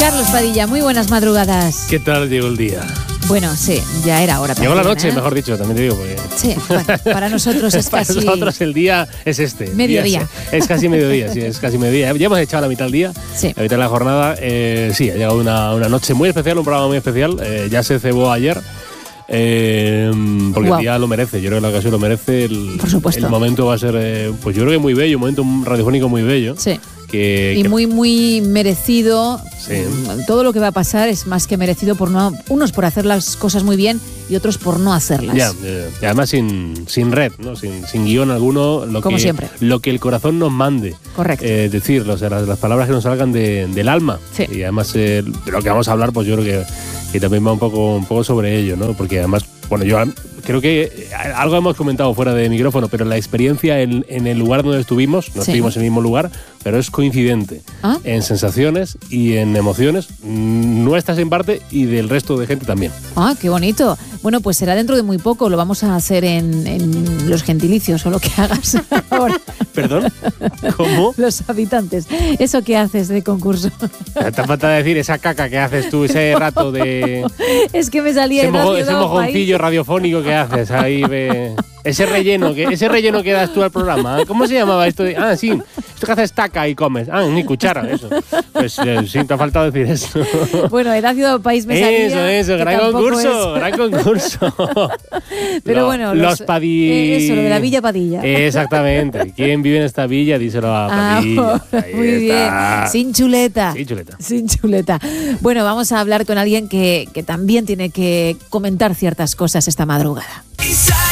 Carlos Padilla, muy buenas madrugadas. ¿Qué tal llegó el día? Bueno, sí, ya era hora. Llegó la noche, mejor dicho, también te digo. Porque... Sí, bueno, para nosotros es para casi... Para nosotros el día es este. Mediodía. Es casi mediodía, sí, es casi mediodía. Ya hemos echado la mitad del día, sí. La mitad de la jornada. Sí, ha llegado una noche muy especial, un programa muy especial. Ya se cebó ayer. Porque el día lo merece, yo creo que la ocasión lo merece. Por supuesto. El momento va a ser, pues yo creo que muy bello, un momento radiofónico muy bello. Sí. Muy merecido. Sí. Todo lo que va a pasar es más que merecido por unos por hacer las cosas muy bien y otros por no hacerlas. Y además sin red, ¿no? Sin guión alguno, como siempre. Lo que el corazón nos mande. Correcto. Decir, o sea, las palabras que nos salgan del alma. Sí. Y además de lo que vamos a hablar, pues yo creo que también va un poco sobre ello, ¿no? Porque además, bueno, yo creo que algo hemos comentado fuera de micrófono, pero la experiencia en el lugar donde estuvimos, no estuvimos en el mismo lugar, pero es coincidente en sensaciones y en emociones nuestras en parte y del resto de gente también. Ah, qué bonito. Bueno, pues será dentro de muy poco, lo vamos a hacer en los gentilicios o lo que hagas ahora. ¿Perdón? ¿Cómo? Los habitantes. ¿Eso qué haces de concurso? Te falta decir esa caca que haces tú, ese rato de... Es que me salía ese mojoncillo radiofónico que haces ahí, ese relleno que das tú al programa. ¿Cómo se llamaba esto? Sí, esto que haces taca y comes. Ni cuchara, eso. Pues sí, te ha faltado decir eso. Bueno, el ácido país me salía. Eso, gran concurso. Pero bueno, los Padilla. Eso, lo de la Villa Padilla. Exactamente. ¿Quién vive en esta villa? Díselo a Padilla. Muy bien. Sin chuleta. Sin chuleta. Bueno, vamos a hablar con alguien que también tiene que comentar ciertas cosas esta madrugada.